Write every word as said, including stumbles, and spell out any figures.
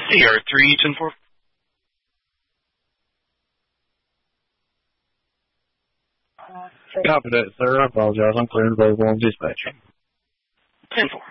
Sierra three ten four. Copy that, sir. I apologize. I'm clearing available on dispatch. ten four.